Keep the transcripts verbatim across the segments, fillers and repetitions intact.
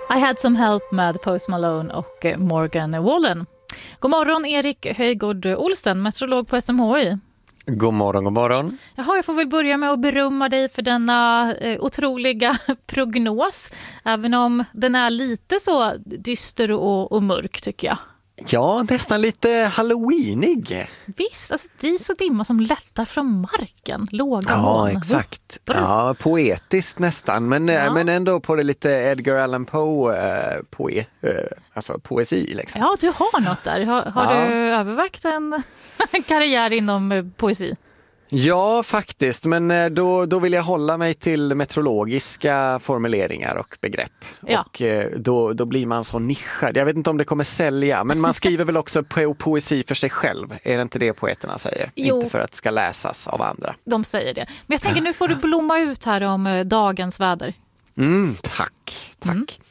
I had some help med Post Malone och Morgan Wallen. God morgon Erik Höjgård Olsen, meteorolog på S M H I. God morgon, god morgon. Jaha, jag får väl börja med att berömma dig för denna eh, otroliga prognos. Även om den är lite så dyster och, och mörk tycker jag. Ja, nästan lite halloweenig. Visst, alltså dis och dimma som lättar från marken. Låga Ja, moln. exakt. Ja, poetiskt nästan. Men, Ja. men ändå på det lite Edgar Allan Poe eh, poe, eh, alltså poesi. Liksom. Ja, du har något där. Har, har Ja. du övervägt en karriär inom eh, poesi? Ja, faktiskt. Men eh, då, då vill jag hålla mig till meteorologiska formuleringar och begrepp. Ja. Och eh, då, då blir man så nischad. Jag vet inte om det kommer sälja, men man skriver väl också po- poesi för sig själv. Är det inte det poeterna säger? Jo. Inte för att det ska läsas av andra. De säger det. Men jag tänker nu får du blomma ut här om eh, dagens väder. Mm, tack, tack.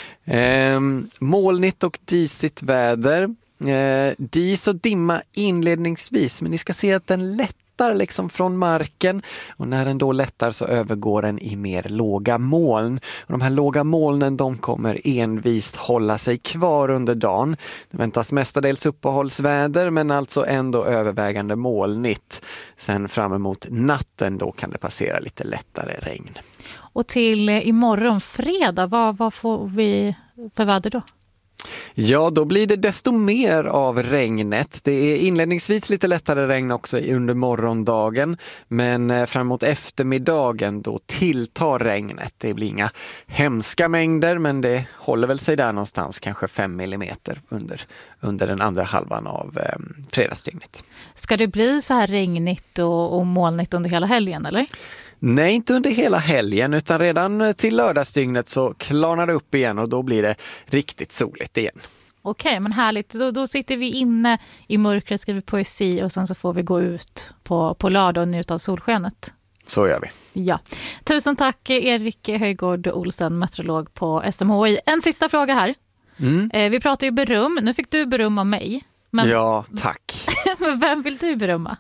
Mm. Eh, molnigt och disigt väder. Eh, dis och dimma inledningsvis, men ni ska se att den lättar liksom från marken, och när den då lättar så övergår den i mer låga moln. Och de här låga molnen, de kommer envist hålla sig kvar under dagen. Det väntas mestadels uppehållsväder, men alltså ändå övervägande molnigt. Sen fram emot natten då kan det passera lite lättare regn. Och till eh, imorgon fredag, vad, vad får vi för väder då? Ja, då blir det desto mer av regnet. Det är inledningsvis lite lättare regn också under morgondagen, men framåt eftermiddagen då tilltar regnet. Det blir inga hemska mängder, men det håller väl sig där någonstans, kanske fem millimeter under, under den andra halvan av eh, fredagsdygnet. Ska det bli så här regnigt och, och molnigt under hela helgen, eller? Nej, inte under hela helgen, utan redan till lördagsdygnet så klarnar det upp igen och då blir det riktigt soligt igen. Okej, men härligt. Då, då sitter vi inne i mörkret, skriver poesi och sen så får vi gå ut på, på lördag och njuta av solskenet. Så gör vi. Ja. Tusen tack Erik Höjgård Olsen, meteorolog på S M H I. En sista fråga här. Mm. Eh, vi pratar ju beröm. Nu fick du berömma mig. Men, Ja, tack. men vem vill du berömma?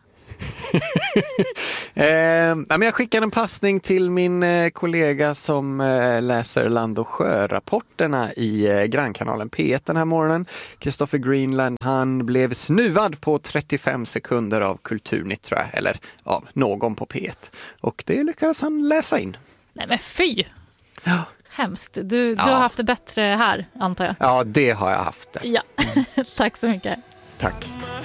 eh, jag skickar en passning till min eh, kollega som eh, läser Land- och sjörapporterna i eh, Grannkanalen P ett den här morgonen. Christopher Greenland, han blev snuvad på trettiofem sekunder av Kulturnytt, tror jag, eller av någon på P ett. Och det lyckades han läsa in. Nej men fy! Ja. Hemskt. Du, Ja. du har haft det bättre här, antar jag. Ja, det har jag haft det. Ja, tack så mycket. Tack.